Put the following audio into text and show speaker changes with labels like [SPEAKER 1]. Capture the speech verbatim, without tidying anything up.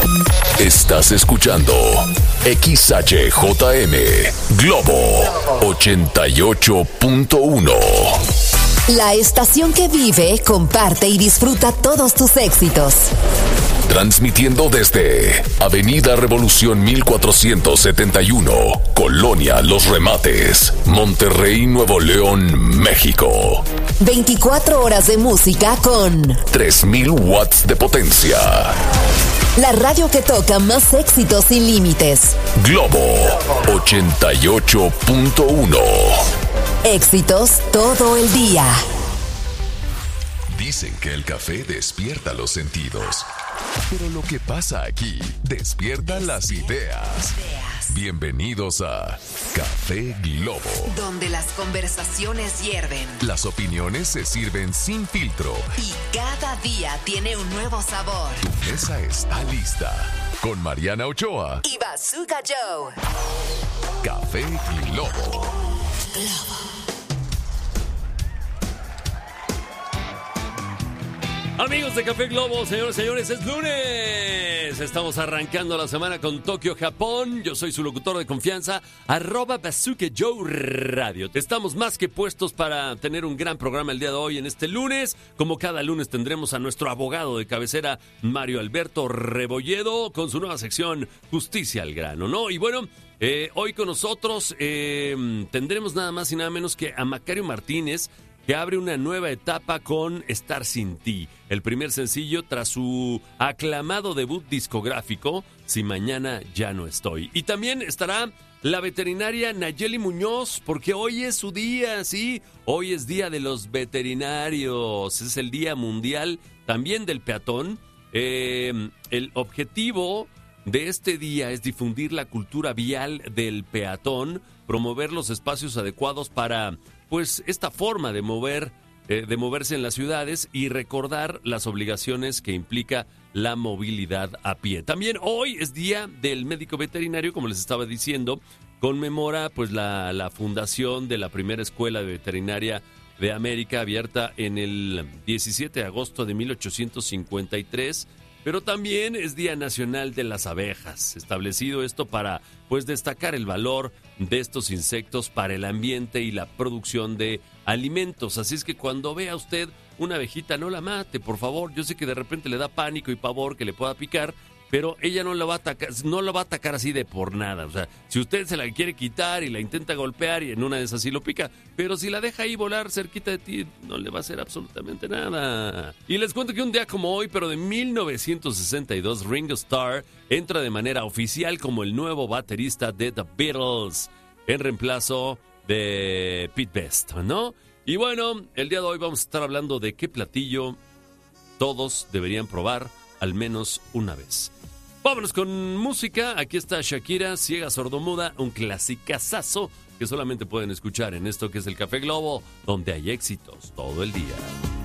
[SPEAKER 1] Estás escuchando X H J M Globo ochenta y ocho punto uno.
[SPEAKER 2] La estación que vive, comparte y disfruta todos tus éxitos.
[SPEAKER 1] Transmitiendo desde Avenida Revolución mil cuatrocientos setenta y uno, Colonia Los Remates, Monterrey, Nuevo León, México.
[SPEAKER 2] veinticuatro horas de música con
[SPEAKER 1] tres mil watts de potencia.
[SPEAKER 2] La radio que toca más éxitos sin límites.
[SPEAKER 1] Globo ochenta y ocho punto uno.
[SPEAKER 2] Éxitos todo el día.
[SPEAKER 1] Dicen que el café despierta los sentidos, pero lo que pasa aquí despierta las ideas. Bienvenidos a Café Globo,
[SPEAKER 2] donde las conversaciones hierven,
[SPEAKER 1] las opiniones se sirven sin filtro
[SPEAKER 2] y cada día tiene un nuevo sabor.
[SPEAKER 1] Tu mesa está lista con Mariana Ochoa
[SPEAKER 2] y Bazooka Joe.
[SPEAKER 1] Café Globo.
[SPEAKER 2] Globo.
[SPEAKER 3] Amigos de Café Globo, señores y señores, es lunes. Estamos arrancando la semana con Tokio, Japón. Yo soy su locutor de confianza, arroba Bazooka Joe Radio. Estamos más que puestos para tener un gran programa el día de hoy en este lunes. Como cada lunes tendremos a nuestro abogado de cabecera, Mario Alberto Rebolledo, con su nueva sección Justicia al Grano, ¿no? Y bueno, eh, hoy con nosotros eh, tendremos nada más y nada menos que a Macario Martínez, que abre una nueva etapa con Estar Sin Ti, el primer sencillo tras su aclamado debut discográfico, Si Mañana Ya No Estoy. Y también estará la veterinaria Nayeli Muñoz, porque hoy es su día, ¿sí? Hoy es Día de los Veterinarios, es el Día Mundial también del Peatón. Eh, el objetivo de este día es difundir la cultura vial del peatón, promover los espacios adecuados para pues esta forma de mover, eh, de moverse en las ciudades y recordar las obligaciones que implica la movilidad a pie. También hoy es Día del Médico Veterinario, como les estaba diciendo, conmemora pues la, la fundación de la primera escuela de veterinaria de América, abierta en el diecisiete de agosto de mil ochocientos cincuenta y tres. Pero también es Día Nacional de las Abejas, establecido esto para pues destacar el valor de estos insectos para el ambiente y la producción de alimentos. Así es que cuando vea usted una abejita, no la mate, por favor. Yo sé que de repente le da pánico y pavor que le pueda picar, pero ella no la va a atacar, no la va a atacar así de por nada. O sea, si usted se la quiere quitar y la intenta golpear y en una de esas sí lo pica, pero si la deja ahí volar cerquita de ti, no le va a hacer absolutamente nada. Y les cuento que un día como hoy, pero de mil novecientos sesenta y dos, Ringo Starr entra de manera oficial como el nuevo baterista de The Beatles, en reemplazo de Pete Best, ¿no? Y bueno, el día de hoy vamos a estar hablando de qué platillo todos deberían probar al menos una vez. Vámonos con música. Aquí está Shakira, Ciega Sordomuda, un clasicazazo que solamente pueden escuchar en esto que es el Café Globo, donde hay éxitos todo el día.